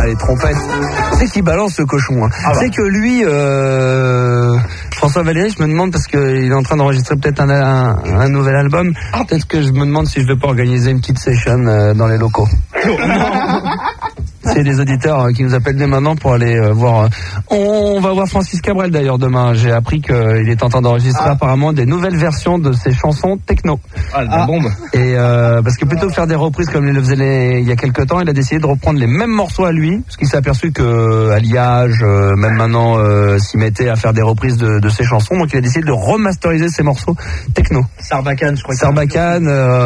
les trompettes. C'est qu'il balance ce cochon. Hein. Ah bah. C'est que lui, François Valéry, je me demande parce qu'il est en train d'enregistrer peut-être un nouvel album. Peut-être que je me demande si je vais pas organiser une petite session dans les locaux. C'est des auditeurs qui nous appellent dès maintenant pour aller voir. On va voir Francis Cabrel d'ailleurs demain. J'ai appris qu'il est en train d'enregistrer apparemment des nouvelles versions de ses chansons techno. La bombe. Et parce que plutôt que faire des reprises comme il le faisait il y a quelques temps, il a décidé de reprendre les mêmes morceaux à lui, parce qu'il s'est aperçu que Alliage, même maintenant, s'y mettait à faire des reprises de ses chansons. Donc il a décidé de remasteriser ses morceaux techno. Sarbacane, je crois. Sarbacane,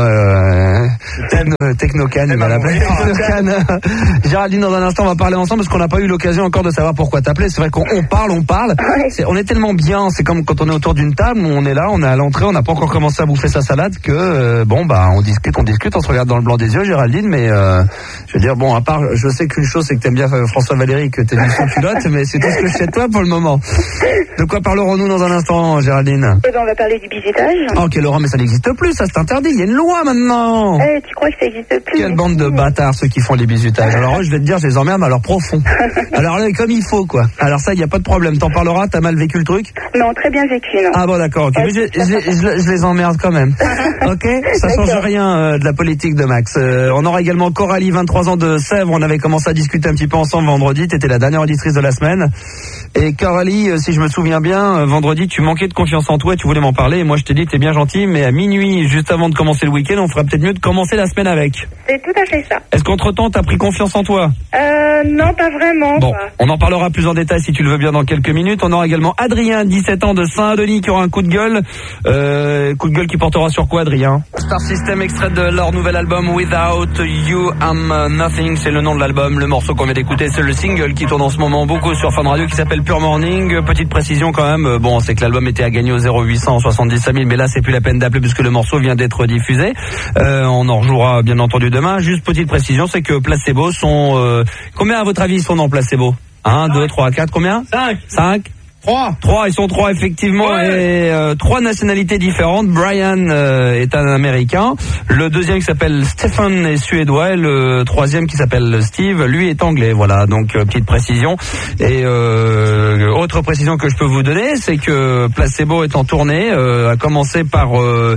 Technocan, il va l'appeler. Géraldine, dans un instant, on va parler ensemble parce qu'on n'a pas eu l'occasion encore de savoir pourquoi t'appeler. C'est vrai qu'on parle. On est tellement bien, c'est comme quand on est autour d'une table, on est là, on est à l'entrée, on n'a pas encore commencé à bouffer sa salade que, on discute, on se regarde dans le blanc des yeux, Géraldine, mais je veux dire, bon, à part, je sais qu'une chose, c'est que t'aimes bien François Valéry, que t'es une sans culotte, mais c'est tout ce que je sais de toi pour le moment. De quoi parlerons-nous dans un instant, Géraldine? Eh ben, on va parler du bisutage. Oh, quelle horreur, mais ça n'existe plus, ça c'est interdit, il y a une loi maintenant. Tu crois que ça n'existe plus? Quelle bande de bâtards, ceux qui font les bisutages. Alors, je vais te dire, je les emmerde, mais alors profond. Alors là, comme il faut, quoi. Alors ça, il n'y a pas de problème. T'en parleras, t'as mal vécu le truc? Non, très bien vécu, non. Ah bon, d'accord, ok. Mais je les emmerde quand même. Ok? Ça change rien de la politique de Max. On aura également Coralie, 23 ans de Sèvres. On avait commencé à discuter un petit peu ensemble vendredi. T'étais la dernière auditrice de la semaine. Et Coralie, si je me souviens bien, vendredi, tu manquais de confiance en toi et tu voulais m'en parler. Et moi, je t'ai dit, t'es bien gentil, mais à minuit, juste avant de commencer le week-end, on ferait peut-être mieux de commencer la semaine avec. C'est tout à fait ça. Est-ce qu'entre-temps, t'as pris confiance en toi? Non, pas vraiment. Bon, quoi. on en parlera plus en détail si tu le veux bien dans quelques minutes. On aura également Adrien, 17 ans de Saint-Denis, qui aura un coup de gueule. Coup de gueule qui portera sur quoi, Adrien? Star System, extrait de leur nouvel album Without You I'm Nothing, c'est le nom de l'album. Le morceau qu'on vient d'écouter, c'est le single qui tourne en ce moment beaucoup sur Fun Radio, qui s'appelle Pure Morning. Petite précision quand même, bon, c'est que l'album était à gagner au 0800 70 5000, mais là c'est plus la peine d'appeler puisque le morceau vient d'être diffusé. On en rejouera bien entendu demain. Juste petite précision, c'est que Placebo sont... combien à votre avis ils sont dans Placebo? 1, 2, 3, 4, combien? 5. 3, ils sont 3 effectivement, ouais. Et 3 nationalités différentes. Brian est un Américain, le deuxième qui s'appelle Stephen est suédois, et le troisième qui s'appelle Steve, lui est anglais. Voilà, donc petite précision. Et autre précision que je peux vous donner, c'est que Placebo est en tournée, a commencé par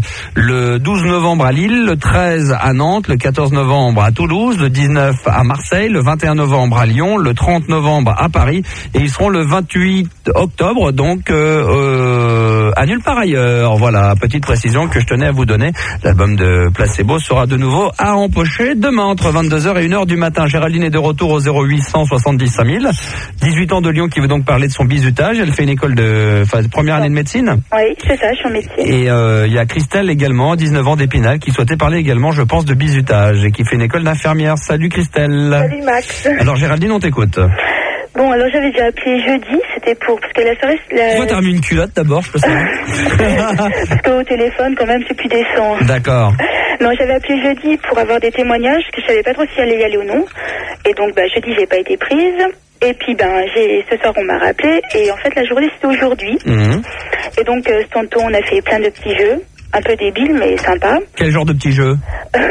le 12 novembre à Lille, le 13 à Nantes, le 14 novembre à Toulouse, le 19 à Marseille, le 21 novembre à Lyon, le 30 novembre à Paris, et ils seront le 28 octobre, donc à nulle part ailleurs. Voilà, petite précision que je tenais à vous donner. L'album de Placebo sera de nouveau à empocher demain entre 22h et 1h du matin. Géraldine est de retour au 0800 70 5000. 18 ans de Lyon qui veut donc parler de son bizutage. Elle fait une école de première année de médecine. Oui, c'est ça, je suis en médecine. Et il y a Christelle également, 19 ans d'Épinal, qui souhaitait parler également, je pense, de bizutage et qui fait une école d'infirmière. Salut Christelle. Salut Max. Alors Géraldine, on t'écoute. Bon, alors j'avais déjà appelé jeudi, c'était parce que la soirée... Pourquoi t'as remis une culotte d'abord, je peux savoir? Parce qu'au téléphone, quand même, c'est plus décent. D'accord. Non, j'avais appelé jeudi pour avoir des témoignages, que je savais pas trop si j'allais y aller ou non. Et donc, jeudi, j'ai pas été prise. Et puis, ce soir, on m'a rappelé. Et en fait, la journée, c'était aujourd'hui. Mmh. Et donc, tantôt, on a fait plein de petits jeux. Un peu débiles, mais sympa. Quel genre de petits jeux?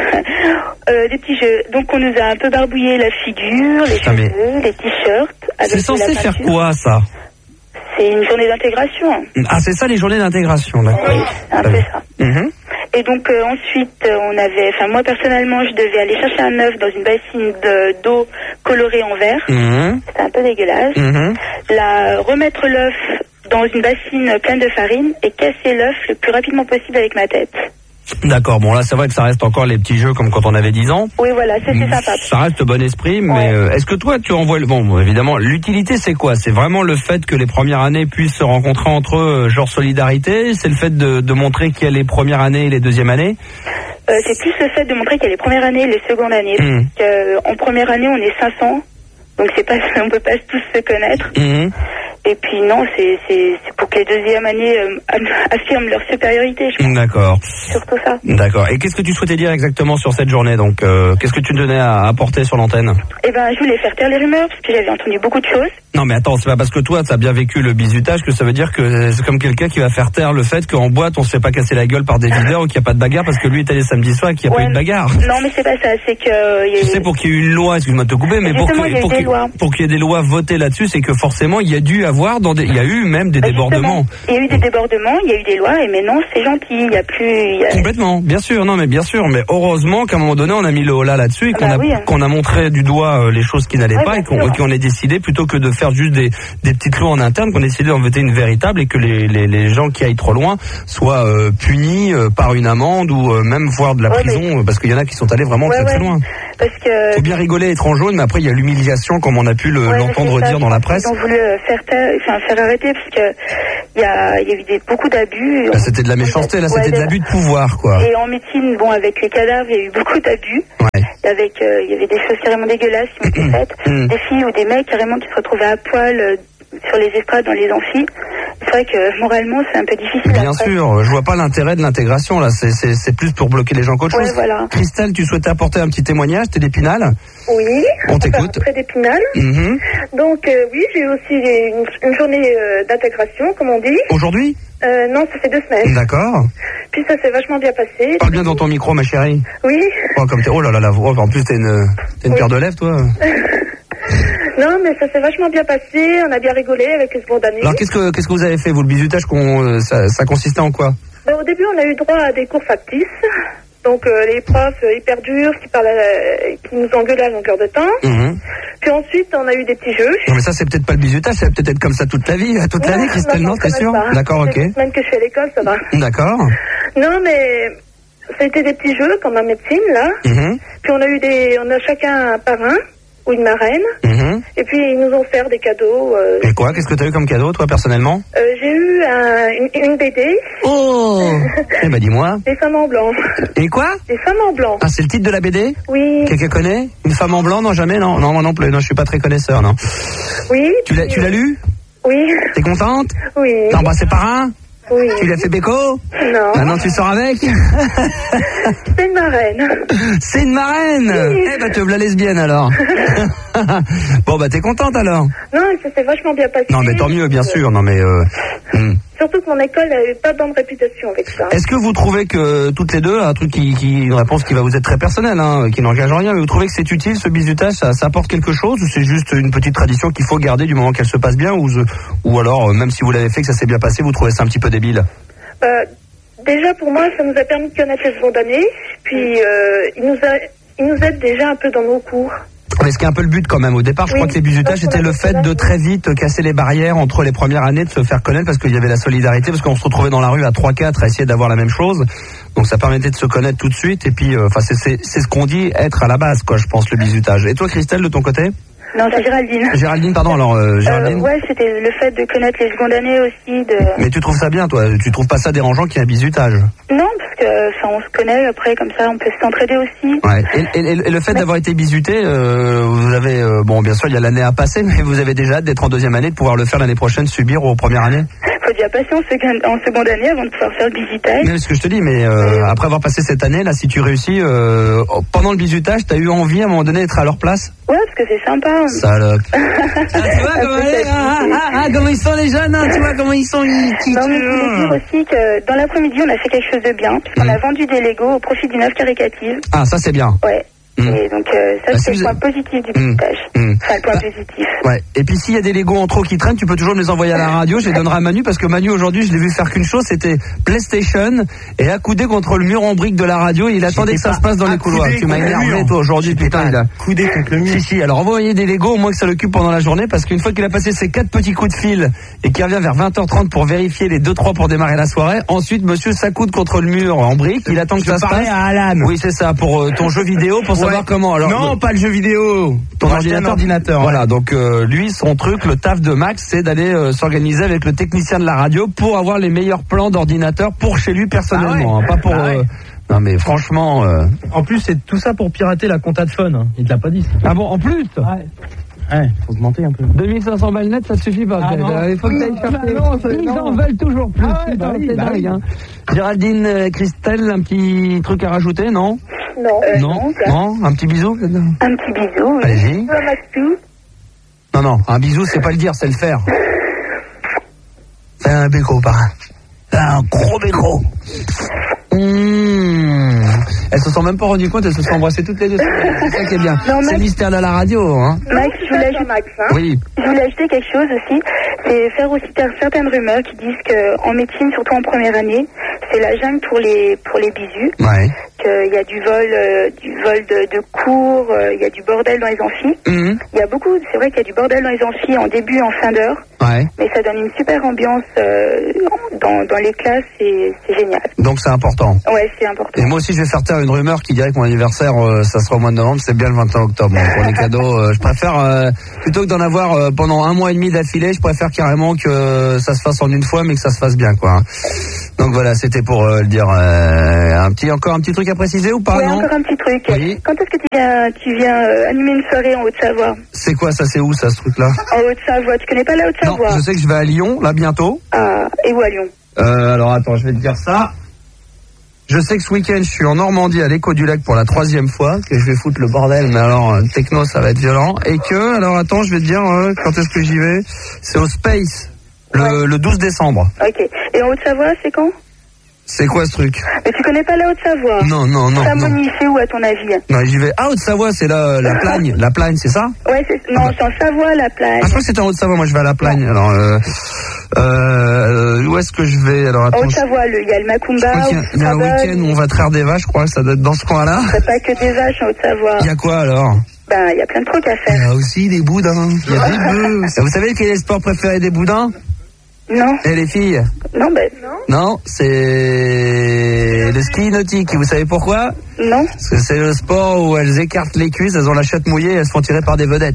Des petits jeux. Donc, on nous a un peu barbouillé la figure, les cheveux, les t-shirts. C'est censé faire quoi, ça? C'est une journée d'intégration. Ah, c'est ça, les journées d'intégration, là. Oui, un peu ça. Mmh. Et donc, ensuite, moi, personnellement, je devais aller chercher un œuf dans une bassine d'eau colorée en vert. Mmh. C'était un peu dégueulasse. Mmh. Remettre l'œuf dans une bassine pleine de farine et casser l'œuf le plus rapidement possible avec ma tête. D'accord, bon là c'est vrai que ça reste encore les petits jeux comme quand on avait 10 ans. Oui voilà, c'est sympa. Ça reste bon esprit, mais est-ce que toi tu envoies... Bon évidemment, l'utilité c'est quoi? C'est vraiment le fait que les premières années puissent se rencontrer entre eux, genre solidarité? C'est le fait de montrer qu'il y a les premières années et les deuxièmes années? C'est plus le fait de montrer qu'il y a les premières années et les secondes années. En première année on est 500, donc on peut pas tous se connaître. Et puis non, c'est pour que les deuxième années affirment leur supériorité, je pense. D'accord. Surtout ça. D'accord. Et qu'est-ce que tu souhaitais dire exactement sur cette journée, donc qu'est-ce que tu tenais à apporter sur l'antenne? Eh ben, je voulais faire taire les rumeurs, parce que j'avais entendu beaucoup de choses. Non mais attends, c'est pas parce que toi t'as bien vécu le bizutage que ça veut dire que c'est comme quelqu'un qui va faire taire le fait qu'en boîte on se fait pas casser la gueule par des videurs ou qu'il y a pas de bagarre parce que lui est allé samedi soir et qu'il n'y a pas eu de bagarre. Non mais c'est pas ça, c'est que... Tu sais, pour qu'il y ait une loi, excuse-moi de te couper, mais pour qu'il y ait des lois votées là-dessus, c'est que forcément il y a dû avoir, il y a eu même des débordements. Il y a eu des débordements, il y a eu des lois, et maintenant c'est gentil, il y a plus... Complètement, bien sûr, non mais bien sûr, mais heureusement qu'à un moment donné on a mis le holà là-dessus et qu'on a montré du doigt les choses qui n'allaient pas et qu'on ait décidé, plutôt que de faire juste des petites lois en interne, qu'on ait décidé d'en voter une véritable et que les gens qui aillent trop loin soient punis par une amende ou même voire de la prison, parce qu'il y en a qui sont allés vraiment très loin. Parce que... Faut bien rigoler, être en jaune, mais après il y a l'humiliation, comme on a pu l'entendre dire dans la presse. Ils ont voulu faire arrêter, parce que il y a eu beaucoup d'abus. Là c'était de la méchanceté, là c'était de l'abus de pouvoir, quoi. Et en médecine, bon, avec les cadavres, il y a eu beaucoup d'abus. Ouais. Il y avait des choses carrément dégueulasses qui ont été faites. Des filles ou des mecs carrément qui se retrouvaient à poil sur les estrades dans les amphis. C'est vrai que moralement c'est un peu difficile. Bien sûr, je vois pas l'intérêt de l'intégration là, c'est plus pour bloquer les gens qu'autre chose. Voilà. Christelle, tu souhaitais apporter un petit témoignage, t'es d'Épinal? Oui, on t'écoute. Près d'Épinal. Donc oui, j'ai eu aussi une journée d'intégration, comme on dit. Aujourd'hui? Non, ça fait 2 semaines. D'accord. Puis ça s'est vachement bien passé. Parle bien dans ton micro, ma chérie. Oui. Oh là là, en plus t'es une paire de lèvres, toi. Non, mais ça s'est vachement bien passé, on a bien rigolé avec les secondes années. Alors qu'est-ce que vous avez fait, vous, le bizutage, ça consistait en quoi? Au début, on a eu droit à des cours factices. Donc les profs hyper durs qui nous engueulaient à longueur de temps. Puis ensuite, on a eu des petits jeux. Non, mais ça, c'est peut-être pas le bizutage, ça va peut-être être comme ça toute la vie, toute l'année, Christelle, non, t'es sûr? D'accord, ok. C'est même que je suis à l'école, ça va. D'accord. Non, mais ça a été des petits jeux, comme en médecine, là. Puis on a chacun un parrain ou une marraine. Et puis ils nous ont offert des cadeaux. Et quoi? Qu'est-ce que t'as eu comme cadeau, toi, personnellement? J'ai eu une BD. Oh. Eh ben, dis-moi. Des femmes en blanc. Et quoi? Des femmes en blanc. Ah, c'est le titre de la BD? Oui. Quelqu'un connaît? Une femme en blanc? Non, jamais, non. Non, moi non plus. Non, je suis pas très connaisseur, non. Oui. Tu l'as lu? Oui. T'es contente? Oui. T'as embrassé parrain? Oui. Tu lui as fait béco? Non. Maintenant tu sors avec? C'est une marraine. C'est une marraine? Oui. Eh ben te voilà lesbienne alors. Bon bah t'es contente alors? Non, ça s'est vachement bien passé. Non mais tant mieux bien sûr, non mais... Surtout que mon école n'avait pas de bonne réputation avec ça. Est-ce que vous trouvez que toutes les deux, un truc une réponse qui va vous être très personnelle, hein, qui n'engage en rien, mais vous trouvez que c'est utile ce bizutage, ça apporte quelque chose, ou c'est juste une petite tradition qu'il faut garder du moment qu'elle se passe bien, ou alors même si vous l'avez fait, que ça s'est bien passé, vous trouvez ça un petit peu débile? Déjà pour moi, ça nous a permis de connaître les secondes années, puis il nous aide déjà un peu dans nos cours. Mais ce qui est un peu le but quand même au départ, je crois que les bizutages c'était le fait de très vite casser les barrières entre les premières années, de se faire connaître parce qu'il y avait la solidarité, parce qu'on se retrouvait dans la rue à 3-4 à essayer d'avoir la même chose. Donc ça permettait de se connaître tout de suite et puis c'est ce qu'on dit être à la base, quoi, je pense, le bizutage. Et toi Christelle, de ton côté? Non, c'est Géraldine. Géraldine, pardon, alors Géraldine. Ouais, c'était le fait de connaître les secondes années aussi. Mais tu trouves ça bien, toi? Tu trouves pas ça dérangeant qu'il y ait un bizutage? Non, parce que on se connaît, après comme ça on peut s'entraider aussi. Ouais. Et le fait d'avoir été bizuté, vous avez, bon bien sûr il y a l'année à passer, mais vous avez déjà hâte d'être en deuxième année, de pouvoir le faire l'année prochaine, subir aux premières années? Faut déjà passer en seconde année avant de pouvoir faire le bizutage. Mais c'est ce que je te dis, mais après avoir passé cette année, là, si tu réussis, pendant le bizutage, t'as eu envie à un moment donné d'être à leur place? Ouais, parce que c'est sympa. Salope. Tu vois comment ils sont les jeunes, hein, tu vois comment ils sont. Non, mais je voulais dire aussi que dans l'après-midi, on a fait quelque chose de bien, puisqu'on a vendu des Legos au profit d'une œuvre caritative. Ah, ça c'est bien. Ouais. Et donc ça c'est le point positif du bizutage. Enfin le point positif. Ouais. Et puis s'il y a des Legos en trop qui traînent, tu peux toujours me les envoyer à la radio. Je les donnerai à Manu parce que Manu aujourd'hui je l'ai vu faire qu'une chose, c'était PlayStation et accoudé contre le mur en briques de la radio. Et il attendait que ça se passe dans les couloirs. Tu m'as énervé toi aujourd'hui, putain. Il a coudé contre le mur. Si. Alors envoyez des Legos au moins que ça l'occupe pendant la journée, parce qu'une fois qu'il a passé ses 4 petits coups de fil et qu'il revient vers 20h30 pour vérifier les 2-3 pour démarrer la soirée, ensuite monsieur s'accoude contre le mur en briques. Il attend que ça se passe. À Alan. Oui c'est ça, pour ton jeu vidéo, pour savoir comment. Alors non, pas le jeu vidéo. Ton ordinateur. Voilà, donc lui, son truc, le taf de Max, c'est d'aller s'organiser avec le technicien de la radio pour avoir les meilleurs plans d'ordinateur pour chez lui personnellement, pas pour... Non mais franchement... En plus, c'est tout ça pour pirater la compta de Fun. Hein. Il te l'a pas dit. Ah bon, en plus? Ouais. Ouais, faut augmenter un peu. 2500 balles net, ça suffit pas. Il faut que tu ailles chercher. Ils en veulent toujours plus. C'est dingue. Hein. Géraldine, Christelle, un petit truc à rajouter, non? Non, un petit bisou? Un petit bisou, oui. Allez-y. Non, un bisou, c'est pas le dire, c'est le faire. C'est un béco, pareil. C'est un gros béco. Elles se sont même pas rendues compte, elles se sont embrassées toutes les deux. C'est ça qui est bien. C'est le mystère de la radio, hein. Max, je voulais ajouter quelque chose aussi. C'est faire aussi taire certaines rumeurs qui disent qu'en médecine, surtout en première année, c'est la jungle pour les bisous. Ouais. Qu'il y a du vol de cours, il y a du bordel dans les amphis. Il y a beaucoup, c'est vrai qu'il y a du bordel dans les amphis en début, en fin d'heure. Ouais. Mais ça donne une super ambiance dans les classes et c'est génial. Donc c'est important. Ouais, c'est important. Et moi aussi, je vais faire taire une rumeur qui dirait que mon anniversaire, ça sera au mois de novembre, c'est bien le 21 octobre. Bon, pour les cadeaux, je préfère, plutôt que d'en avoir pendant 1 mois et demi d'affilée, je préfère carrément que ça se fasse en une fois, mais que ça se fasse bien, quoi. Donc voilà, c'était pour le dire. Encore un petit truc à préciser ou pas? Ouais, non, encore un petit truc. Oui. Quand est-ce que tu viens animer une soirée en Haute-Savoie? C'est quoi ça? C'est où ça, ce truc-là? En Haute-Savoie. Tu connais pas la Haute-Savoie? Non, je sais que je vais à Lyon, là, bientôt. Ah, et où à Lyon? Alors attends, je vais te dire ça. Je sais que ce week-end, je suis en Normandie à l'Écho du Lac pour la 3e fois, que je vais foutre le bordel, mais alors, techno, ça va être violent. Et que, alors attends, je vais te dire, quand est-ce que j'y vais? C'est au Space, le 12 décembre. Ok. Et en Haute-Savoie, c'est quand? C'est quoi ce truc? Mais tu connais pas la Haute-Savoie? Non. Chamonix, c'est où à ton avis? Non, j'y vais. Ah, Haute-Savoie, c'est la Plagne. La Plagne, c'est ça? Ouais, c'est en Savoie, la Plagne. Ah, je crois que c'était en Haute-Savoie, moi je vais à la Plagne. Alors, où est-ce que je vais? Alors, attends. En Haute-Savoie, il y a le Macumba. Il y a un week-end où on va traire des vaches, je crois, ça doit être dans ce coin-là. C'est pas que des vaches en Haute-Savoie. Il y a quoi alors? Ben, il y a plein de trucs à faire. Il y a aussi des boudins. Il y a des bœufs. Vous savez quel est le sport préféré des boudins? Non. Et les filles? Non, Non, c'est le ski nautique. Et vous savez pourquoi? Non. Parce que c'est le sport où elles écartent les cuisses, elles ont la chatte mouillée et elles se font tirer par des vedettes.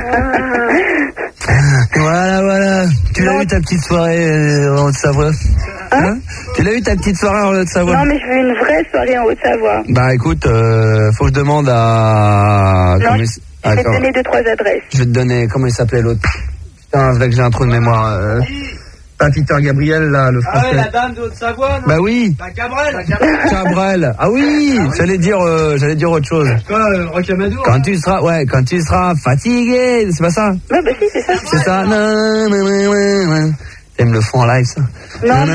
Voilà. Tu l'as eu ta petite soirée en Haute-Savoie? Hein? Tu l'as eu ta petite soirée en Haute-Savoie? Non, mais je veux une vraie soirée en Haute-Savoie. Bah écoute, faut que je demande à... Non, je vais te donner 2-3 adresses. Je vais te donner, comment il s'appelait l'autre? Putain, c'est là que j'ai un trou de mémoire. Pas Peter Gabriel, là, le français. Ah ouais, la dame de Haute-Savoie, non? Bah oui. La Cabrel. Cabrel. Ah oui, j'allais dire autre chose. Quoi, Rocamadour? Quand tu seras fatigué, c'est pas ça? Ouais, bah si, c'est ça. C'est ça. T'aimes le fond en live, ça? Non.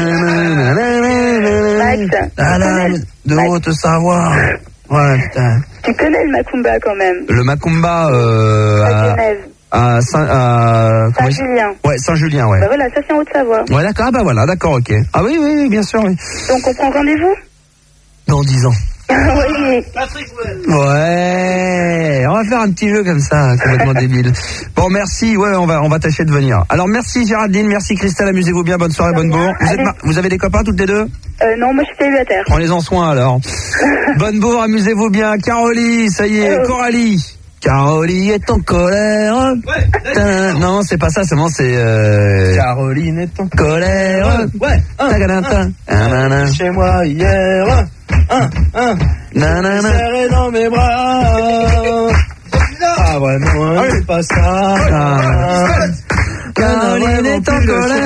Max. De Haute-Savoie. Ouais, putain. Tu connais le Macumba quand même? Le Macumba, à Genève. À Saint-Julien. Ouais, Saint-Julien, ouais. Bah voilà, ça c'est en Haute-Savoie. Ouais, d'accord, ah bah voilà, d'accord, ok. Ah oui, bien sûr, oui. Donc on prend rendez-vous? Dans 10 ans. Oui. Patrick, ouais, on va faire un petit jeu comme ça, complètement débile. Bon, merci, ouais, on va tâcher de venir. Alors, merci Géraldine, merci Christelle, amusez-vous bien, bonne soirée, bonne bourre. Vous avez des copains toutes les deux? Non, moi je suis célibataire. Prenez-en soin alors. Bonne bourre, amusez-vous bien. Carolie, ça y est, Coralie. Caroline est en colère. Ouais. Non, c'est pas ça, seulement c'est Caroline est en colère. Ouais. Chez moi hier. Serré dans mes bras. Ah ouais, non, c'est pas ça. Caroline est en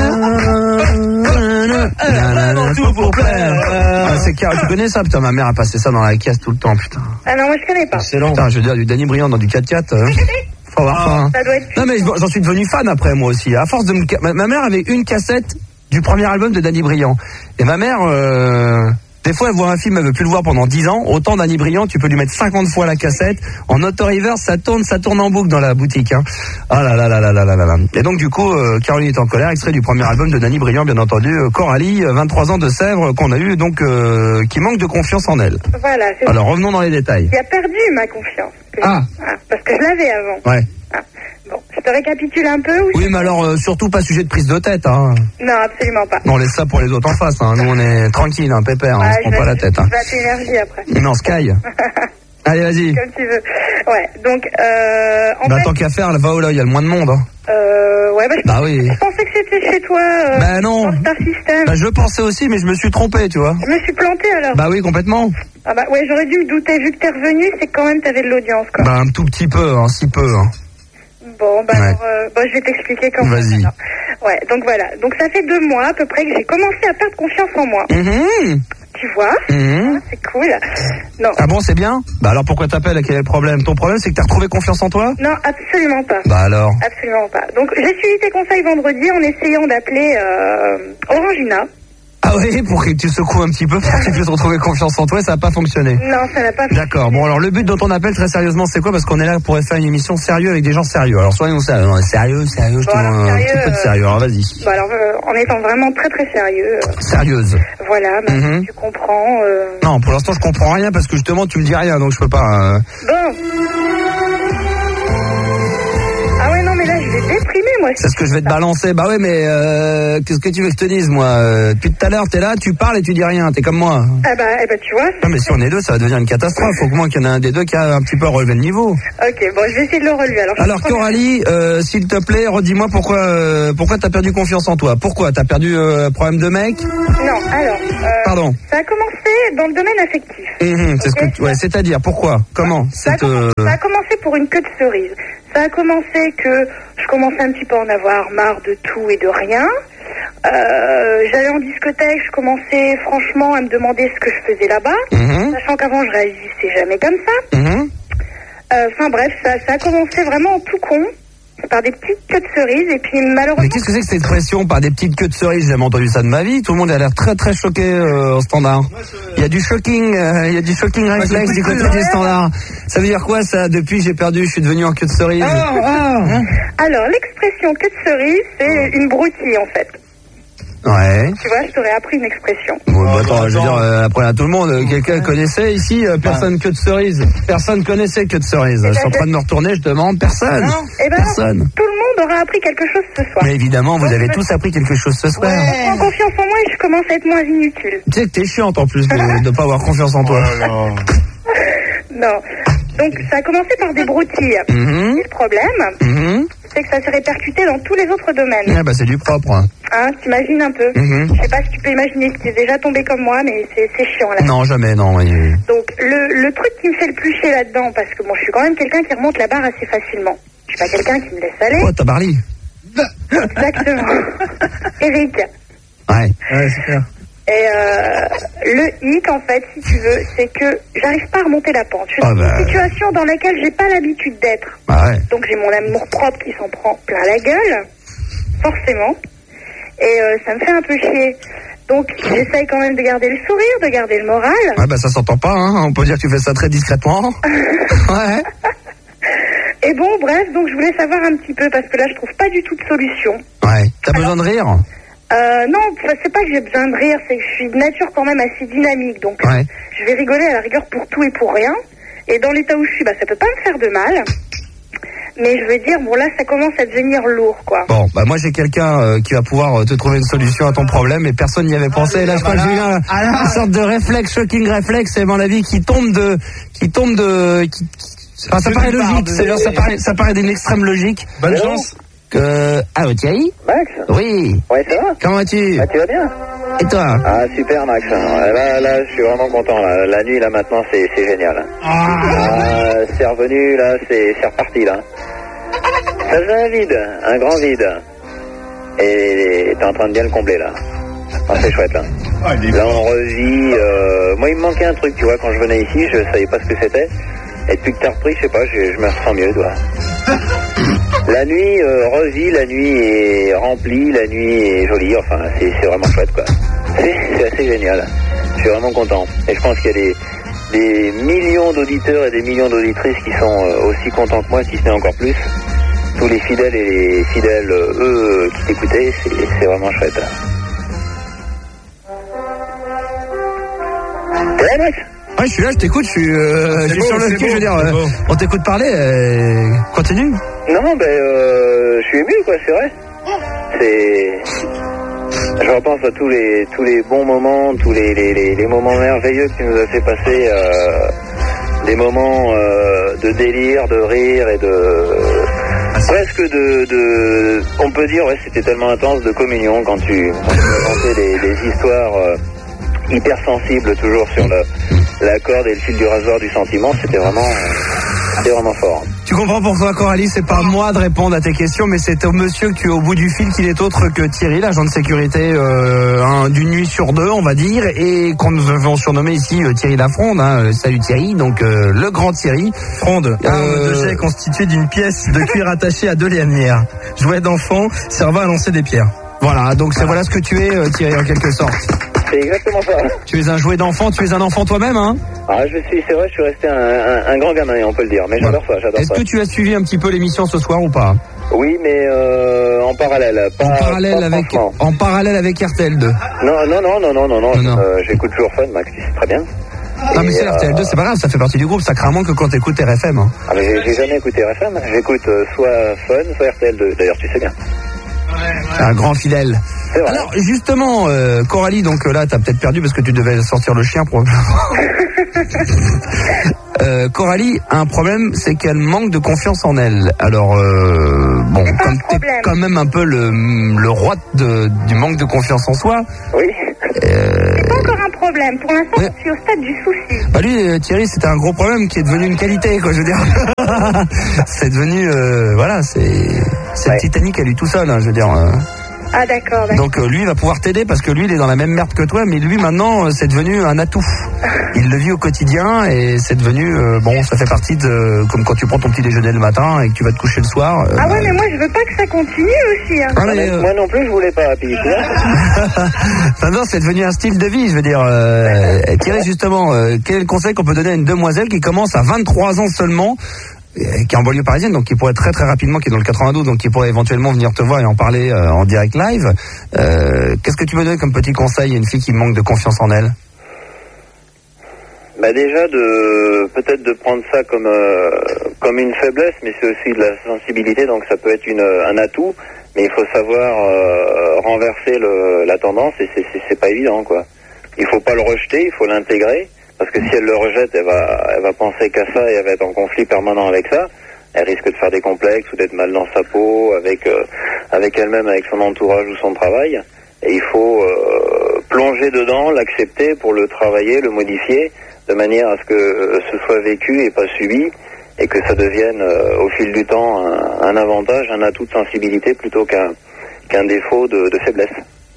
colère. Tout pour plaire. C'est Car, tu connais ça? Putain, ma mère a passé ça dans la caisse tout le temps, putain. Ah non, moi je connais pas. Excellent. Putain, je veux dire, du Danny Briand dans du 4x4. Faut avoir faim. Ça doit être... Non, mais j'en suis devenu fan après, moi aussi. À force de ma mère avait une cassette du premier album de Danny Briand. Et ma mère, des fois, elle voit un film, elle veut plus le voir pendant 10 ans. Autant Danny Briand, tu peux lui mettre 50 fois la cassette. En auto-reverse, ça tourne en boucle dans la boutique, hein. Ah là là là là là là là. Et donc, du coup, Caroline est en colère, extrait du premier album de Danny Briand, bien entendu. Coralie, 23 ans de Sèvres, qu'on a eu, donc, qui manque de confiance en elle. Voilà, c'est Alors, revenons dans les détails. J'ai perdu ma confiance. Parce que je l'avais avant. Ouais. Bon, je te récapitule un peu ou... Oui, mais alors, surtout pas sujet de prise de tête, hein. Non, absolument pas. Non, on laisse ça pour les autres en face, hein. Nous, on est tranquille, hein, pépère, on se prend pas la tête, hein. Je vais à l'énergie après. Non, Sky. Allez, vas-y. Comme tu veux. Ouais, donc, en bah, fait... tant qu'à faire, va où là, il y a le moins de monde, hein. Ouais, bah, oui. Je pensais que c'était chez toi, bah non. dans Star System. Bah, je pensais aussi, mais je me suis trompé, tu vois. Je me suis planté alors. Bah oui, complètement. Ah bah ouais, j'aurais dû me douter, vu que t'es revenu, c'est que quand même t'avais de l'audience, quoi. Bah, un tout petit peu, hein, si peu, hein. Bon, Bon, bah alors, je vais t'expliquer comment. Vas-y. Ça. Ouais, donc voilà. Donc ça fait 2 mois à peu près que j'ai commencé à perdre confiance en moi. Tu vois, c'est cool. Non. Ah bon, c'est bien. Bah alors pourquoi t'appelles? Quel est le problème? Ton problème, c'est que t'as retrouvé confiance en toi? Non, absolument pas. Bah alors? Absolument pas. Donc j'ai suivi tes conseils vendredi en essayant d'appeler Orangina. Ah oui, pour que tu secoues un petit peu, pour que tu puisses retrouver confiance en toi, ça n'a pas fonctionné. Non, ça n'a pas fonctionné. D'accord. Bon, alors le but de ton appel, très sérieusement, c'est quoi? Parce qu'on est là pour faire une émission sérieuse avec des gens sérieux. Alors soyons sérieux. Non, sérieux, je te demande un petit peu de sérieux. Alors vas-y. Bon, alors en étant vraiment très très sérieux. Sérieuse. Voilà, tu comprends. Non, pour l'instant, je comprends rien parce que justement, tu me dis rien, donc je peux pas. Bon. Ah ouais, non, mais là, je vais déprimer, moi. C'est ce que je vais te balancer. Bah ouais, mais qu'est-ce que tu veux que je te dise, moi? Depuis tout à l'heure, t'es là, tu parles et tu dis rien. T'es comme moi. Ah bah, tu vois. Non, mais si on est deux, ça va devenir une catastrophe. Faut au moins qu'il y en ait un des deux qui a un petit peu relevé le niveau. Ok, bon, je vais essayer de le relever. Alors Coralie, s'il te plaît, redis-moi pourquoi t'as perdu confiance en toi? Pourquoi? T'as perdu problème de mec? Non, alors. Pardon. Ça a commencé dans le domaine affectif. C'est ce que c'est-à-dire, pourquoi? Comment? Ça a commencé pour une queue de cerise. Ça a commencé que je commençais un petit peu à en avoir marre de tout et de rien. J'allais en discothèque, je commençais franchement à me demander ce que je faisais là-bas, sachant qu'avant je réagissais jamais comme ça. Enfin bref, ça a commencé vraiment en tout con, par des petites queues de cerises, et puis malheureusement... Mais qu'est-ce que c'est que cette expression, par des petites queues de cerises? J'ai jamais entendu ça de ma vie. Tout le monde a l'air très très choqué au standard. Il y a du shocking réflexe du côté du standard. Ça veut dire quoi ça? Depuis j'ai perdu, je suis devenu en queue de cerise. Alors l'expression queue de cerise, c'est une broutille en fait. Ouais. Tu vois, je t'aurais appris une expression. Bon, attends, je veux dire, après à tout le monde, quelqu'un connaissait ici, personne queue de cerise. Personne connaissait queue de cerise. Je suis en train de me retourner, je demande, personne. Personne. Non, tout le monde aura appris quelque chose ce soir. Mais évidemment, vous avez tous appris quelque chose ce soir. Je prends confiance en moi et je commence à être moins inutile. Tu sais que t'es chiante en plus de pas avoir confiance en toi. Non. Donc ça a commencé par des broutilles. Et le problème, c'est que ça s'est répercuté dans tous les autres domaines. Ah bah c'est du propre. Hein, t'imagines un peu. Je sais pas si tu peux imaginer si t'es déjà tombé comme moi, mais c'est chiant là. Non, jamais, non. Oui. Donc le truc qui me fait le plus chier là-dedans, parce que moi je suis quand même quelqu'un qui remonte la barre assez facilement. Je suis pas quelqu'un qui me laisse aller. Oh, t'as Barley. Exactement. Eric. Ouais, c'est clair. Et le hic, en fait, si tu veux, c'est que j'arrive pas à remonter la pente. Je suis dans une situation dans laquelle j'ai pas l'habitude d'être. Donc j'ai mon amour propre qui s'en prend plein la gueule, forcément. Et ça me fait un peu chier. Donc j'essaye quand même de garder le sourire, de garder le moral. Ouais, bah ça s'entend pas, hein. On peut dire que tu fais ça très discrètement. Ouais. Et bon, bref, donc je voulais savoir un petit peu, parce que là je trouve pas du tout de solution. Ouais. T'as besoin de rire? Non, c'est pas que j'ai besoin de rire, c'est que je suis de nature quand même assez dynamique, donc je vais rigoler à la rigueur pour tout et pour rien. Et dans l'état où je suis, bah ça peut pas me faire de mal. Mais je veux dire, bon là ça commence à devenir lourd, quoi. Bon, bah moi j'ai quelqu'un qui va pouvoir te trouver une solution à ton problème, et personne n'y avait pensé. Et là je crois que j'ai eu une sorte de réflexe, shocking réflexe, c'est mon avis, qui tombe de... Enfin, ça paraît logique, ça paraît d'une extrême logique. Bonne chance. Ah, Thierry? Max? Oui. Ouais, ça va? Comment vas-tu? Tu vas bien? Et toi? Ah, super, Max. Là, je suis vraiment content. Là. La nuit, là, maintenant, c'est génial. C'est revenu, là, c'est reparti, là. Ça faisait un vide, un grand vide. Et t'es en train de bien le combler, là. C'est chouette, là. Là, on revit... Moi, il me manquait un truc, tu vois, quand je venais ici, je savais pas ce que c'était. Et depuis que t'as repris, je sais pas, je me ressens mieux, toi. La nuit revit, la nuit est remplie, la nuit est jolie, enfin c'est vraiment chouette quoi. C'est assez génial. Je suis vraiment content. Et je pense qu'il y a des millions d'auditeurs et des millions d'auditrices qui sont aussi contents que moi, si ce n'est encore plus. Tous les fidèles et les fidèles, eux, qui t'écoutaient, c'est vraiment chouette. T'es là, Max? Ouais, je suis là, je t'écoute, je suis sur le cul, je veux dire, on t'écoute parler, continue. Non, je suis ému, quoi, c'est vrai. Je repense à tous les bons moments, tous les moments merveilleux que tu nous as fait passer, des moments de délire, de rire et presque on peut dire, ouais, c'était tellement intense, de communion quand tu racontais des histoires hyper sensibles, toujours sur la corde et le fil du rasoir du sentiment. C'était vraiment C'est vraiment fort. Tu comprends pourquoi, Coralie, c'est pas moi de répondre à tes questions, mais c'est au monsieur que tu es au bout du fil qui n'est autre que Thierry, l'agent de sécurité d'une nuit sur deux, on va dire, et qu'on nous avons surnommé ici Thierry Lafronde. Hein. Salut Thierry, donc le grand Thierry. Fronde, arme de jet constituée d'une pièce de cuir attachée à deux lanières. Jouet d'enfant servant à lancer des pierres. Voilà, donc voilà ce que tu es, Thierry, en quelque sorte. C'est exactement ça. Tu es un jouet d'enfant, tu es un enfant toi-même, hein? Ah, c'est vrai, je suis resté un grand gamin, on peut le dire, mais j'adore ça, j'adore ça. Est-ce que tu as suivi un petit peu l'émission ce soir ou pas? Oui, mais en parallèle. En parallèle avec RTL2. Non. J'écoute toujours Fun, Max, c'est très bien. Non, mais c'est RTL2, c'est pas grave, ça fait partie du groupe, ça craint moins que quand t'écoutes RFM. Hein. Ah, mais j'ai jamais écouté RFM, j'écoute soit Fun, soit RTL2, d'ailleurs, tu sais bien. Un grand fidèle. Alors justement, Coralie, donc là t'as peut-être perdu parce que tu devais sortir le chien probablement. Coralie a un problème, c'est qu'elle manque de confiance en elle. Alors comme t'es quand même un peu le roi du manque de confiance en soi. Oui. C'est pas encore un problème. Pour l'instant, je suis au stade du souci. Bah lui, Thierry, c'était un gros problème qui est devenu une qualité, quoi. Je veux dire, c'est devenu, voilà, c'est le Titanic à lui tout seul, hein, je veux dire. Ah d'accord. Donc lui il va pouvoir t'aider parce que lui il est dans la même merde que toi, mais lui maintenant c'est devenu un atout. Il le vit au quotidien et c'est devenu ça fait partie de comme quand tu prends ton petit déjeuner le matin et que tu vas te coucher le soir. Ah ouais, mais moi je veux pas que ça continue aussi. Hein. Ah, mais, moi non plus je voulais pas. Non, c'est devenu un style de vie, je veux dire. Thierry, justement, quel conseil qu'on peut donner à une demoiselle qui commence à 23 ans seulement, qui est en banlieue parisienne, donc qui pourrait très très rapidement, qui est dans le 92, donc qui pourrait éventuellement venir te voir et en parler en direct live. Qu'est-ce que tu peux donner comme petit conseil à une fille qui manque de confiance en elle? Bah déjà peut-être de prendre ça comme une faiblesse, mais c'est aussi de la sensibilité, donc ça peut être un atout, mais il faut savoir renverser la tendance et c'est pas évident quoi. Il faut pas le rejeter, il faut l'intégrer. Parce que si elle le rejette, elle va penser qu'à ça et elle va être en conflit permanent avec ça. Elle risque de faire des complexes ou d'être mal dans sa peau avec elle-même, avec son entourage ou son travail. Et il faut plonger dedans, l'accepter pour le travailler, le modifier, de manière à ce que ce soit vécu et pas subi, et que ça devienne au fil du temps un avantage, un atout de sensibilité plutôt qu'un défaut de faiblesse.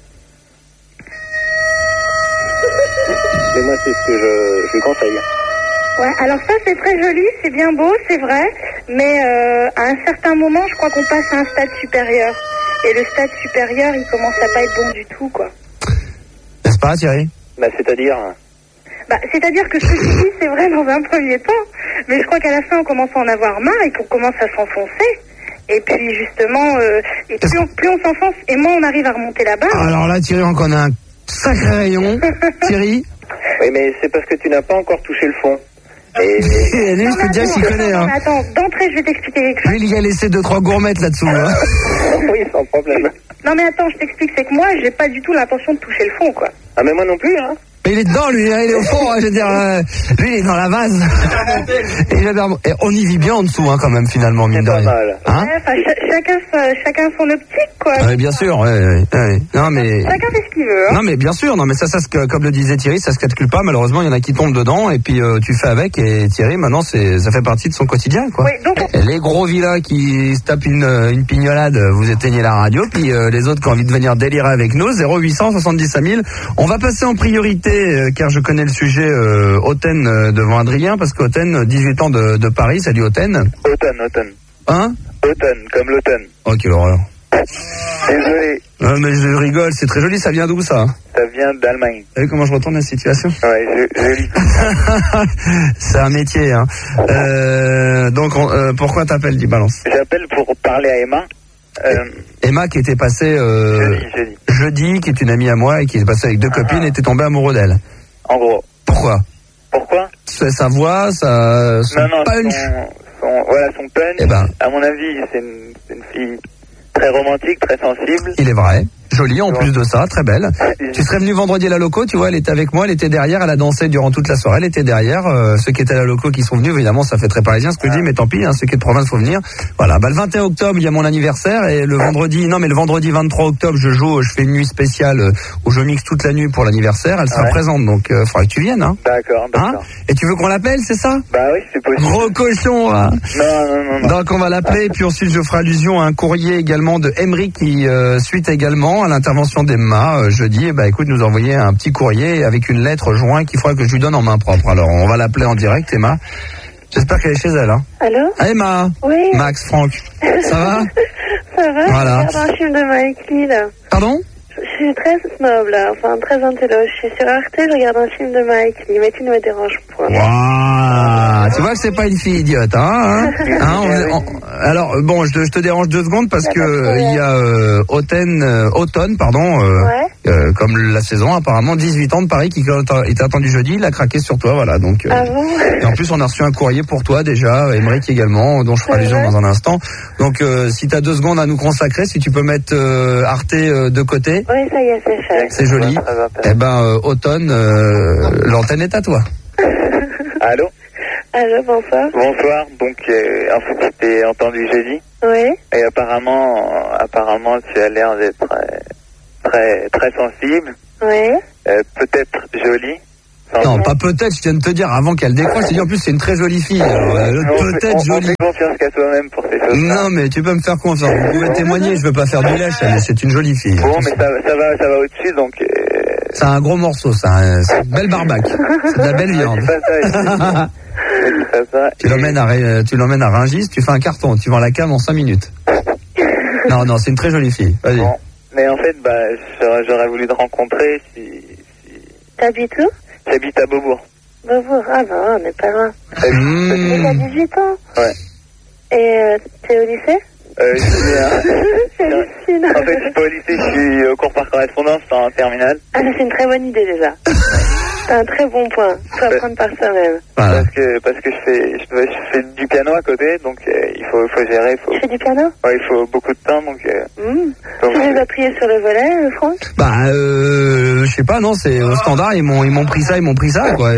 Mais moi, c'est ce que je lui conseille. Ouais, alors ça, c'est très joli, c'est bien beau, c'est vrai, mais à un certain moment, je crois qu'on passe à un stade supérieur. Et le stade supérieur, il commence à pas être bon du tout, quoi. N'est-ce pas, Thierry? Bah, c'est-à-dire que ce que tu dis, c'est vrai dans un premier temps, mais je crois qu'à la fin, on commence à en avoir marre et qu'on commence à s'enfoncer. Et puis, justement, plus on s'enfonce, et moins on arrive à remonter la barre. Alors là, Thierry, on connaît un sacré rayon. Thierry? Oui, mais c'est parce que tu n'as pas encore touché le fond. Et lui, je peux te dire qu'il connaît. Non, mais attends, d'entrée, je vais t'expliquer quelque chose. Lui, il y a laissé 2-3 gourmettes là-dessous. Hein. Oui, sans problème. Non, mais attends, je t'explique, c'est que moi, j'ai pas du tout l'intention de toucher le fond, quoi. Ah, mais moi non plus, hein. Mais il est dedans, lui, hein, il est au fond, hein, je veux dire, lui, il est dans la vase. Et on y vit bien en dessous, hein, quand même, finalement, mine de rien. C'est pas mal. Hein? Ouais, chacun son optique, quoi. Oui, bien sûr, ouais. Non, mais... Chacun fait ce qu'il veut, hein. Non, mais bien sûr, non, mais ça, comme le disait Thierry, ça se calcule pas, malheureusement, il y en a qui tombent dedans, et puis tu fais avec, et Thierry, maintenant, ça fait partie de son quotidien, quoi. Oui, donc... Les gros vilains qui se tapent une pignolade, vous éteignez la radio, puis les autres qui ont envie de venir délirer avec nous, 0800 70 5000. On va passer en priorité, car je connais le sujet, Oten devant Adrien, parce qu'Oten, 18 ans de Paris, salut Oten. Oten. Hein? Oten, comme l'automne. Oh, quelle horreur. Désolé. Non, mais je rigole, c'est très joli, ça vient d'où ça? Ça vient d'Allemagne. Vous savez comment je retourne la situation? Ouais, joli. C'est un métier, hein. Donc, pourquoi t'appelles, dis balance? J'appelle pour parler à Emma. Emma qui était passée jeudi, qui est une amie à moi et qui est passée avec deux copines et t'es tombé amoureux d'elle. En gros. Pourquoi? Sa voix, son punch. Son punch. Eh ben, à mon avis, c'est une fille très romantique, très sensible. Il est vrai. Jolie en plus de ça, très belle. Tu serais venu vendredi à la loco, tu vois, elle était avec moi, elle était derrière, elle a dansé durant toute la soirée, elle était derrière. Ceux qui étaient à la loco qui sont venus, évidemment, ça fait très parisien ce que je dis, mais tant pis, ceux qui sont de province faut venir. Voilà, le 21 octobre, il y a mon anniversaire et le vendredi 23 octobre, je fais une nuit spéciale où je mixe toute la nuit pour l'anniversaire. Elle sera présente, donc faudra que tu viennes. Hein. D'accord. Hein, et tu veux qu'on l'appelle, c'est ça? Bah oui, c'est possible. Gros cochon. Hein. Non. Donc on va l'appeler et puis ensuite je ferai allusion à un courrier également de Emery qui suite également à l'intervention d'Emma jeudi. Bah écoute, nous envoyer un petit courrier avec une lettre jointe qu'il faudra que je lui donne en main propre. Alors on va l'appeler en direct, Emma. J'espère qu'elle est chez elle. Hein. Allô? Ah, Emma. Oui. Max, Franck. Ça va? Ça va? Voilà. Je regarde un film de Mike Lee, là. Pardon? Je suis très snob, là. Enfin, très intello. Je suis sur Arte, je regarde un film de Mike Lee, mais tu ne me déranges pas. Waouh, tu vois que c'est pas une fille idiote, hein, alors bon, je te dérange 2 secondes parce que il y a automne, comme la saison apparemment 18 ans de Paris qui était attendu jeudi, il a craqué sur toi, voilà donc. Ah bon? Et en plus on a reçu un courrier pour toi déjà, Émeric également, dont je ferai allusion dans un instant. Donc si t'as 2 secondes à nous consacrer, si tu peux mettre Arte de côté. Oui, ça y est, c'est fait. C'est joli. Eh ben automne, l'antenne est à toi. Allô, bonsoir. Bonsoir. Donc, en fait, c'était entendu jeudi. Oui. Et apparemment, tu as l'air d'être très sensible. Oui. Peut-être jolie. Non, pas peut-être, je viens de te dire, avant qu'elle décroche, je te dis en plus c'est une très jolie fille. Peut-être jolie. On fait confiance qu'à toi-même pour ces choses. Non, mais tu peux me faire confiance. Vous pouvez témoigner, je veux pas faire du lèche, mais c'est une jolie fille. Bon, mais ça va au-dessus, donc... C'est un gros morceau, ça. C'est une belle barbaque. C'est de la belle viande. Tu l'emmènes à Rungis, tu fais un carton, tu vends la cam en 5 minutes. Non, c'est une très jolie fille. Vas-y. Bon, mais en fait, j'aurais voulu te rencontrer si... T'habites où? J'habite à Beaubourg. Beaubourg, ah bah, on n'est pas loin. T'as 18 ans? Ouais. Et t'es au lycée? Je suis en fait, je suis pas au lycée, je suis au cours par correspondance, en terminale. Ah, c'est une très bonne idée déjà. C'est un très bon point. Faut apprendre par soi-même. Parce que je fais du piano à côté, donc il faut gérer. Tu fais du piano? Ouais, il faut beaucoup de temps, donc... Tu les as priés sur le volet, Franck? Je sais pas, non, c'est au standard, ils m'ont pris ça, quoi.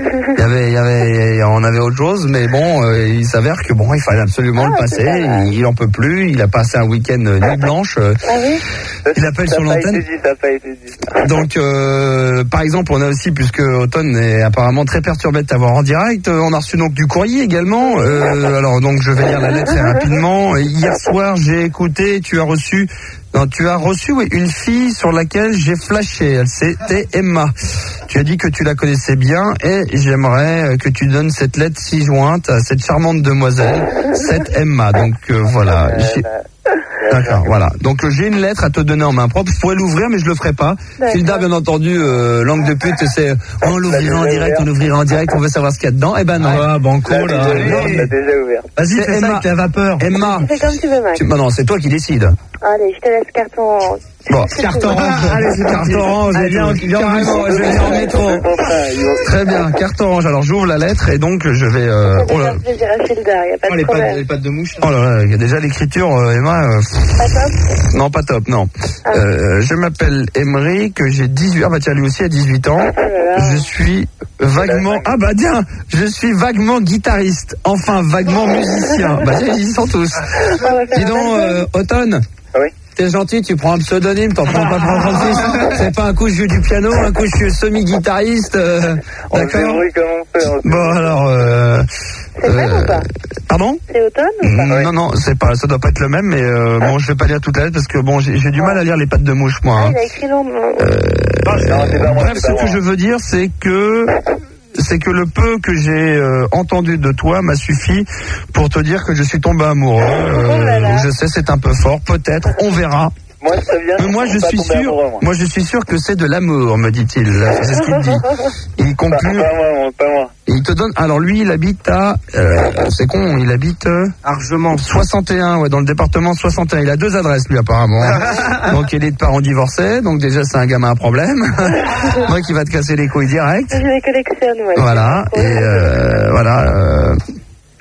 On avait autre chose, mais bon, il s'avère que bon, il fallait absolument le passer. Il en peut plus, il a passé un week-end nuit blanche. Il appelle sur l'antenne. Ça n'a pas été dit. Donc, par exemple, on a aussi, puisque Automne est apparemment très perturbé de t'avoir en direct, on a reçu donc du courrier également. Alors donc, je vais lire la lettre très rapidement. Hier soir, j'ai écouté, tu as reçu une fille sur laquelle j'ai flashé. C'était Emma. Tu as dit que tu la connaissais bien et j'aimerais que tu donnes cette lettre si jointe à cette charmante demoiselle, cette Emma. Donc voilà. D'accord, voilà. Donc j'ai une lettre à te donner en main propre. Je pourrais l'ouvrir, mais je le ferai pas. Hilda, bien entendu, langue de pute, c'est on l'ouvrira en direct, on veut savoir ce qu'il y a dedans. Eh ben non. Ah, banco, là. On l'a déjà ouvert. Vas-y, fais Emma, t'as vapeur. Emma. Fais comme tu veux, Max. Non, c'est toi qui décides. Allez, je te laisse carton orange. Bon, carton orange. Allez, carton orange. Je vais en métro. Très bien, carton orange. Alors j'ouvre la lettre et donc je vais. Plaisir à Hilda, y a pas de problème. Les pattes de mouche. Oh là là, il y a déjà l'écriture, Emma. Pas top? Non, pas top, non. Je m'appelle Emery, que j'ai 18 ans. Ah bah tiens, lui aussi a 18 ans. Je suis vaguement... Ah bah tiens, je suis vaguement guitariste. Enfin, vaguement musicien. Bah tiens, ils y sont tous. Dis donc, Automne. Oui. T'es gentil, tu prends un pseudonyme, t'en prends pas 36. C'est pas un coup je joue du piano, un coup je suis semi-guitariste. D'accord. Bon alors. C'est le même ou pas? Pardon? C'est Automne ou pas? Non, c'est pas, ça doit pas être le même, mais bon, je vais pas lire toute la lettre parce que bon, j'ai du mal à lire les pattes de mouche, moi. Ah, il a écrit long. Bref, ce que je veux dire, c'est que le peu que j'ai entendu de toi m'a suffi pour te dire que je suis tombé amoureux. Je sais, c'est un peu fort, peut-être, on verra. Moi, ça vient. Mais moi, je suis sûr que c'est de l'amour, me dit-il. C'est ce qu'il dit. Il conclut. Pas moi. Il te donne. Alors lui, il habite à. C'est con. Il habite. Argement. 61, ouais, dans le département 61. Il a 2 adresses, lui, apparemment. Donc il est de parents divorcés. Donc déjà, c'est un gamin à problème. Donc il va te casser les couilles direct. Je les collectionne, ouais. Voilà. Et voilà.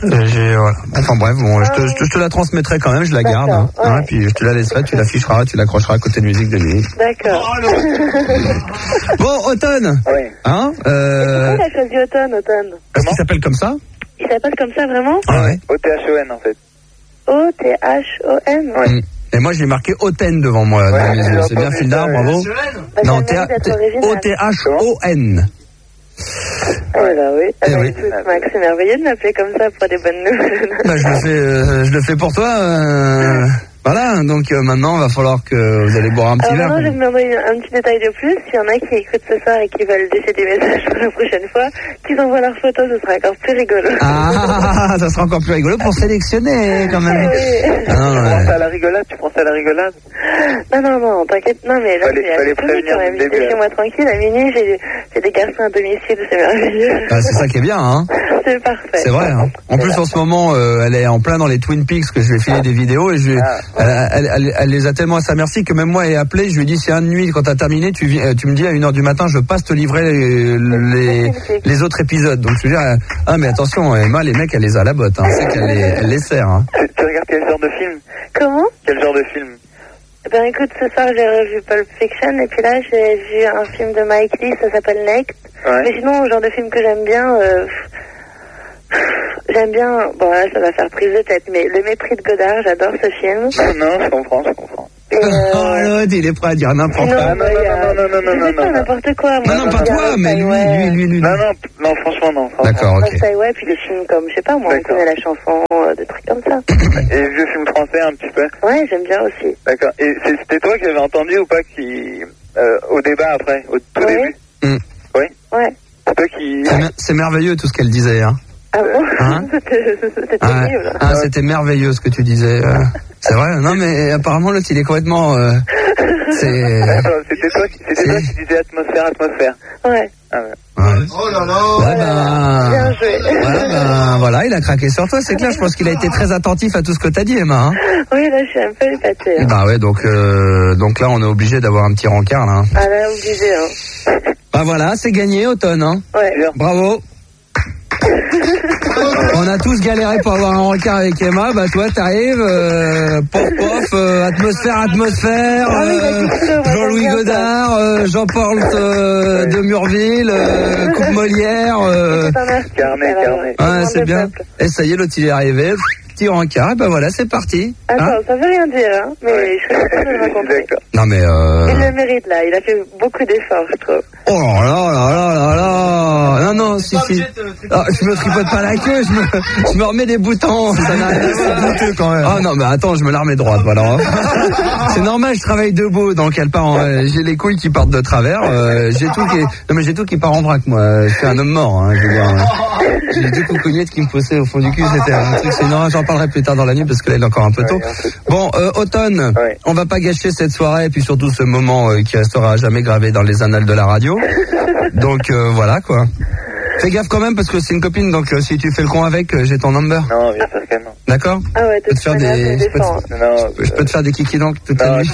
Voilà. Enfin bref, bon, je te la transmettrai quand même, je la garde. Hein, ouais. Puis je te la laisserai, tu l'afficheras, tu l'accrocheras à côté de musique de nuit. D'accord. Bon, Automne. Oui. Hein pourquoi il a choisi Automne? Parce qu'il s'appelle comme ça? Il s'appelle comme ça vraiment? Ah ouais. O-T-H-O-N en fait. O-T-H-O-N? Oui. Et moi j'ai marqué Automne devant moi. C'est bien Fildar, bravo. Non, O-T-H-O-N. Ah bah oui. Écoute, Max, c'est merveilleux de m'appeler comme ça pour des bonnes nouvelles. Bah, je le fais pour toi. Voilà, donc maintenant, il va falloir que vous allez boire un petit verre. Maintenant, je vais me demander un petit détail de plus. S'il y en a qui écoutent ce soir et qui veulent laisser des messages pour la prochaine fois, qu'ils envoient leurs photos, ce sera encore plus rigolo. Ah, ça sera encore plus rigolo pour sélectionner, quand même. Oui. Tu prends ça à la rigolade, Non, t'inquiète. Non, mais là, fallait prévenir quand même. J'étais chez moi tranquille, à minuit, j'ai des garçons à domicile, c'est merveilleux. Ah, c'est ça qui est bien, hein. C'est parfait. C'est vrai, hein. En plus, en ce moment, elle est en plein dans les Twin Peaks, que je lui ai filé des vidéos, et elle les a tellement à sa merci que même moi, elle est appelée, je lui ai dit, c'est un de nuit, quand t'as terminé, tu me dis à 1h du matin, je passe te livrer les autres épisodes. Donc, je veux dire, mais attention, Emma, les mecs, elle les a à la botte, hein. C'est qu'elle les sert, hein. Tu regardes quel genre de film? Comment? Quel genre de film? Ben écoute, ce soir j'ai revu Pulp Fiction et puis là j'ai vu un film de Mike Lee, ça s'appelle Next. Ouais. Mais sinon, le genre de film que j'aime bien, bon là ça va faire prise de tête, mais Le Mépris de Godard, j'adore ce film. Non, je comprends. Oh l'autre, il est prêt à dire n'importe quoi. Non, n'importe quoi. Non, pas toi, mais lui. Non, franchement, non. D'accord, ok. Ouais, puis des films comme, je sais pas, moi, on connaît la chanson, des trucs comme ça. Et les vieux films français, un petit peu? Ouais, j'aime bien aussi. D'accord. Et c'était toi qui avais entendu ou pas au débat après, au tout début? Oui? Ouais. C'est toi qui... C'est merveilleux tout ce qu'elle disait, hein. Ah bon? Hein? C'était terrible. C'était merveilleux ce que tu disais. C'est vrai. Non, mais apparemment l'autre il est complètement. C'était toi qui disais atmosphère. Ouais. Oh là là. Bien joué. Voilà, il a craqué sur toi, c'est clair. Je pense qu'il a été très attentif à tout ce que t'as dit, Emma. Hein. Oui, là je suis un peu épatée. Hein. Bah ouais, donc là on est obligé d'avoir un petit rencard là. Ah là, obligé. Hein. Bah voilà, c'est gagné, Automne. Hein. Ouais. Bravo. On a tous galéré pour avoir un rencard avec Emma. Bah toi t'arrives, pof, atmosphère, Jean-Louis Godard, Jean-Paul de Murville, Coupe Molière. Carnet. Ouais, c'est bien. Et ça y est, l'autre il est arrivé. Petit rencard, et ben voilà, c'est parti. Attends, ça veut rien dire, hein, mais je suis contente de le rencontrer. Non mais il le mérite là, il a fait beaucoup d'efforts, je trouve. Oh là. Non, si. Ah, je me tripote pas la queue, je me remets des boutons. Ça n'a rien à goûter quand même. Ah non, mais attends, je me la remets droite, voilà. C'est normal, je travaille debout, donc elle part j'ai les couilles qui partent de travers, j'ai tout qui part en vrac, moi. Je suis un homme mort, hein, je veux dire. J'ai 2 coucougnettes qui me poussaient au fond du cul, c'était un truc, c'est énorme, j'en parlerai plus tard dans la nuit parce que là il est encore un peu tôt. Bon, Automne, on va pas gâcher cette soirée et puis surtout ce moment qui restera jamais gravé dans les annales de la radio. Donc voilà quoi. Fais gaffe quand même parce que c'est une copine, donc si tu fais le con avec, j'ai ton number. Non, bien sûr que non. D'accord? Ah ouais, je peux te faire des kiki donc toute la nuit.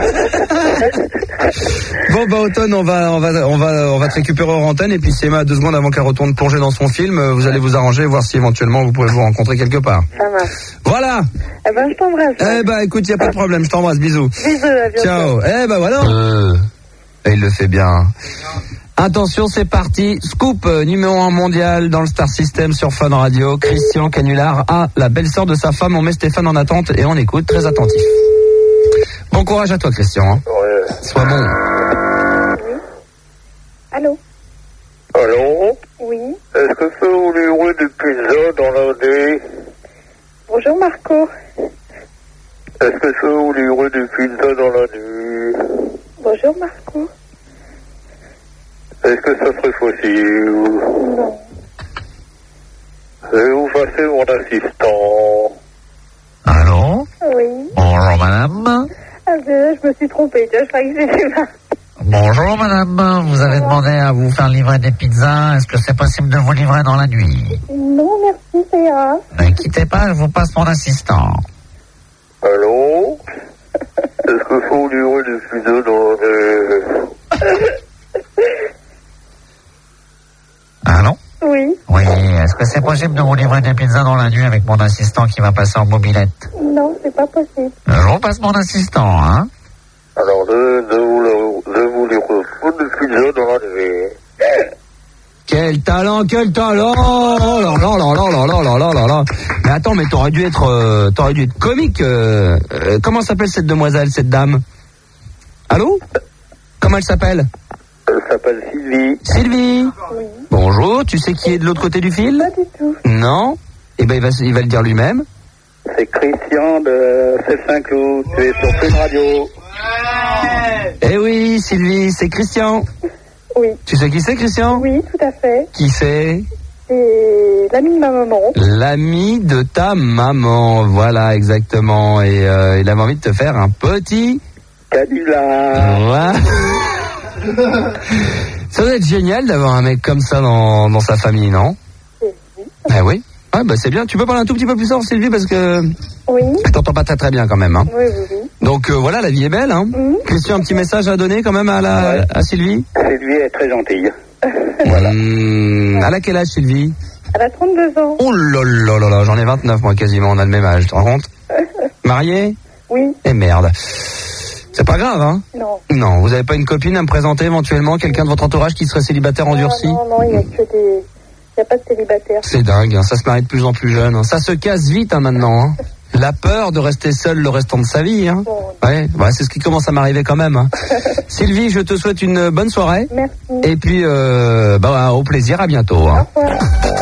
Bon bah Automne, on va te récupérer en antenne et puis si Emma a 2 secondes avant qu'elle retourne plonger dans son film, vous allez vous arranger, voir si éventuellement vous pouvez vous rencontrer quelque part. Ça marche. Voilà. Eh ben je t'embrasse. Écoute, y a pas de problème, je t'embrasse, bisous. Bisous, à bientôt. Ciao. Voilà. Il le fait bien. Attention, c'est parti. Scoop numéro 1 mondial dans le Star System sur Fun Radio. Christian Canular a la belle-sœur de sa femme. On met Stéphane en attente et on écoute, très attentif. Bon courage à toi, Christian. Hein. Ouais. Sois bon. Oui. Allô? Oui. Est-ce que c'est au livreur de pizza dans l'Indé? Bonjour Marco. Est-ce que c'est au livreur de pizza dans l'Indé? Bonjour Marco. Est-ce que ça serait possible? Non. Et vous passez mon assistant? Allô? Oui. Bonjour madame. Ah je me suis trompée, je croyais que c'était Marco. Bonjour madame, vous avez demandé à vous faire livrer des pizzas, est-ce que c'est possible de vous livrer dans la nuit? Non, merci, c'est ira. Ne quittez pas, je vous passe mon assistant. Allô? Est-ce que faut livrer des pizzas dans Allô? Oui. Oui, est-ce que c'est possible de vous livrer des pizzas dans la nuit avec mon assistant qui va passer en mobilette? Non, c'est pas possible. Je vous passe mon assistant, hein. Alors, je vous livre des pizzas dans la nuit. Quel talent, quel talent! Oh là là là là là là là là là. Mais attends, mais t'aurais dû être comique. Comment s'appelle cette demoiselle, cette dame? Allô? Comment elle s'appelle? Elle s'appelle Sylvie. Sylvie. Oui. Bonjour, tu sais qui est de l'autre côté du fil? Pas du tout. Non? Eh ben il va le dire lui-même. C'est Christian de C5 tu es sur Fun Radio. Eh oui, Sylvie, c'est Christian. Oui. Tu sais qui c'est, Christian? Oui, tout à fait. Qui c'est? C'est l'ami de ma maman. L'ami de ta maman, voilà, exactement. Et il avait envie de te faire un petit... Canular. Voilà. Ça doit être génial d'avoir un mec comme ça dans sa famille, non? Eh oui. Ah bah c'est bien. Tu peux parler un tout petit peu plus fort, Sylvie, parce que... Oui. Je t'entends pas très bien quand même. Hein. Oui. Donc voilà, la vie est belle. Hein. Christian, un petit message à donner quand même à Sylvie? Sylvie est très gentille. Voilà. Elle a quel âge, Sylvie? Elle a 32 ans. Oh là là là là, j'en ai 29 moi quasiment, on a le même âge, tu te rends compte? Mariée? Oui. Eh merde. C'est pas grave, hein? Non. Non, vous avez pas une copine à me présenter éventuellement, quelqu'un de votre entourage qui serait célibataire endurci? Non, il y a que des... Il n'y a pas de célibataire. C'est dingue, hein, ça se marie de plus en plus jeune. Hein. Ça se casse vite hein, maintenant. Hein. La peur de rester seul le restant de sa vie. Hein. Ouais, c'est ce qui commence à m'arriver quand même. Hein. Sylvie, je te souhaite une bonne soirée. Merci. Et puis, au plaisir, à bientôt. Hein. Au revoir.